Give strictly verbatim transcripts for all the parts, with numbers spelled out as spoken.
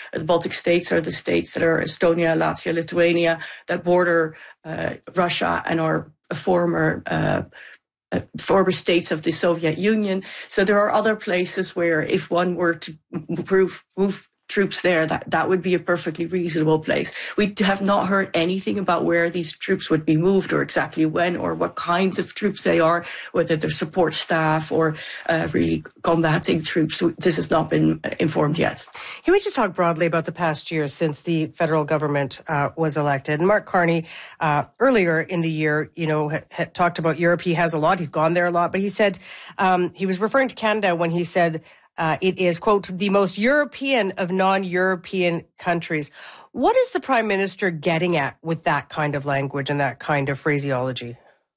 The Baltic states are the states that are Estonia, Latvia, Lithuania, that border uh, Russia and are a former uh, Uh, former states of the Soviet Union. So there are other places where if one were to move, move troops there, that, that would be a perfectly reasonable place. We have not heard anything about where these troops would be moved or exactly when or what kinds of troops they are, whether they're support staff or uh, really combating troops. This has not been informed yet. Can we just talk broadly about the past year since the federal government uh, was elected? And Mark Carney, uh, earlier in the year, you know, ha- ha- talked about Europe. He has a lot. He's gone there a lot. But he said, um, he was referring to Canada when he said, Uh, it is, quote, the most European of non-European countries. What is the Prime Minister getting at with that kind of language and that kind of phraseology?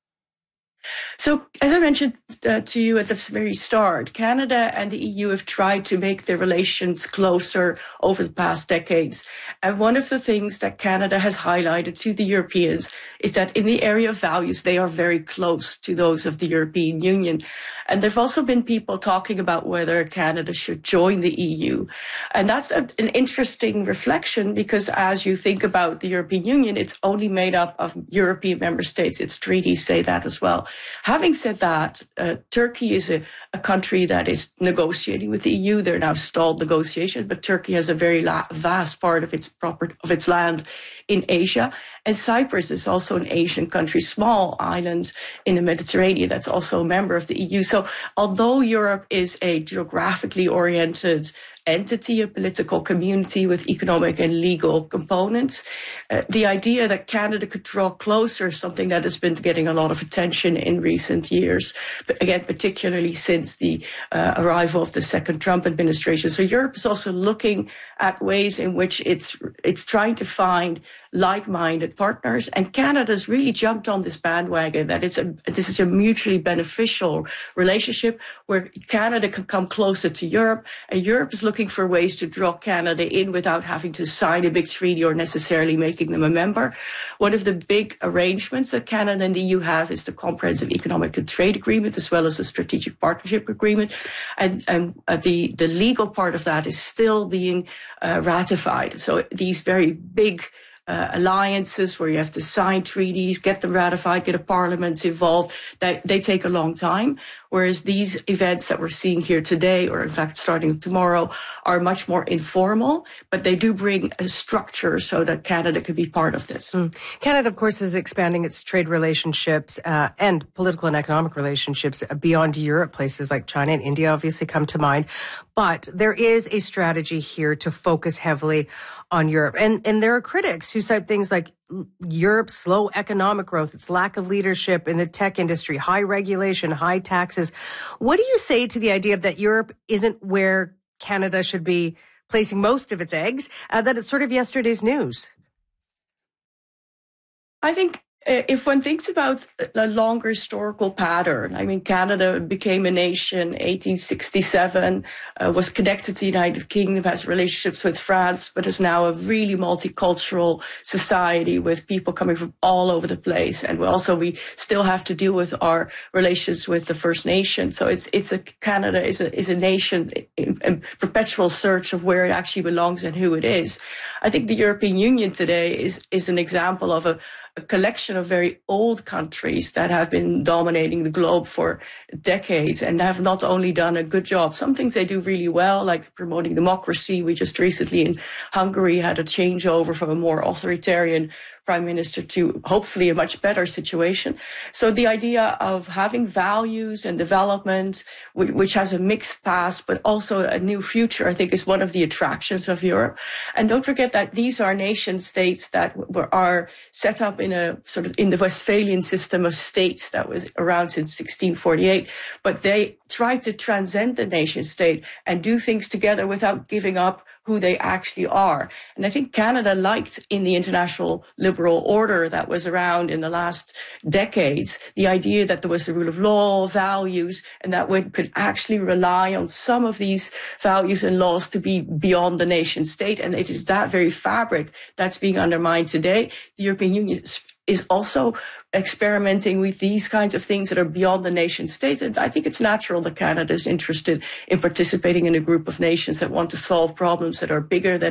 So, as I mentioned uh, to you at the very start, Canada and the E U have tried to make their relations closer over the past decades. And one of the things that Canada has highlighted to the Europeans is that in the area of values, they are very close to those of the European Union. And there have also been people talking about whether Canada should join the E U. And that's a, an interesting reflection because as you think about the European Union, it's only made up of European member states. Its treaties say that as well. Having said that, uh, Turkey is a, a country that is negotiating with the E U. They're now stalled negotiations, but Turkey has a very la- vast part of its proper, of its land in Asia. And Cyprus is also an Asian country, small island in the Mediterranean that's also a member of the E U. So although Europe is a geographically oriented entity, a political community with economic and legal components, uh, the idea that Canada could draw closer is something that has been getting a lot of attention in recent years, but again, particularly since the uh, arrival of the second Trump administration. So Europe is also looking at ways in which it's it's trying to find like-minded partners, and Canada's really jumped on this bandwagon that it's a this is a mutually beneficial relationship where Canada can come closer to Europe, and Europe is looking for ways to draw Canada in without having to sign a big treaty or necessarily making them a member. One of the big arrangements that Canada and the E U have is the Comprehensive Economic and Trade Agreement, as well as the Strategic Partnership Agreement, and, and uh, the the legal part of that is still being uh, ratified. So these very big Uh, alliances where you have to sign treaties, get them ratified, get a parliament involved, they, they take a long time. Whereas these events that we're seeing here today, or in fact starting tomorrow, are much more informal, but they do bring a structure so that Canada could be part of this. Mm. Canada, of course, is expanding its trade relationships uh, and political and economic relationships beyond Europe. Places like China and India obviously come to mind. But there is a strategy here to focus heavily on Europe. And, and there are critics who cite things like Europe's slow economic growth, its lack of leadership in the tech industry, high regulation, high taxes. What do you say to the idea that Europe isn't where Canada should be placing most of its eggs, uh, that it's sort of yesterday's news? I think uh, if one thinks about a longer historical pattern, I mean, Canada became a nation eighteen sixty-seven, uh, was connected to the United Kingdom, has relationships with France, but is now a really multicultural society with people coming from all over the place. And we also, we still have to deal with our relations with the First Nations. So it's, it's a, Canada is a, is a nation in, in perpetual search of where it actually belongs and who it is. I think the European Union today is, is an example of a, a collection of very old countries that have been dominating the globe for decades and have not only done a good job. Some things they do really well, like promoting democracy. We just recently in Hungary had a changeover from a more authoritarian prime minister to hopefully a much better situation. So the idea of having values and development, which has a mixed past, but also a new future, I think is one of the attractions of Europe. And don't forget that these are nation states that are set up in a sort of in the Westphalian system of states that was around since sixteen forty-eight, but they try to transcend the nation state and do things together without giving up who they actually are. And I think Canada liked in the international liberal order that was around in the last decades, the idea that there was the rule of law, values, and that we could actually rely on some of these values and laws to be beyond the nation state. And it is that very fabric that's being undermined today. The European Union is also experimenting with these kinds of things that are beyond the nation state. And I think it's natural that Canada is interested in participating in a group of nations that want to solve problems that are bigger than